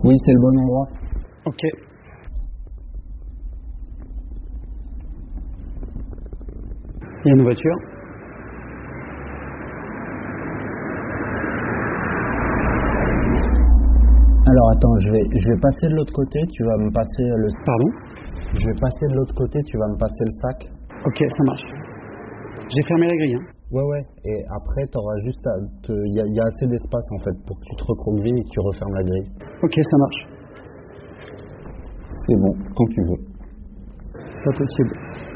Oui, c'est le bon endroit. Ok. Il y a une voiture. Alors attends, je vais passer de l'autre côté, tu vas me passer le... Pardon? Je vais passer de l'autre côté, tu vas me passer le sac. Ok, ça marche. J'ai fermé la grille. Hein. Ouais. Et après, t'auras juste à... Il y a assez d'espace en fait pour que tu te recroquevilles et que tu refermes la grille. Ok, ça marche. C'est bon, quand tu veux. C'est pas possible.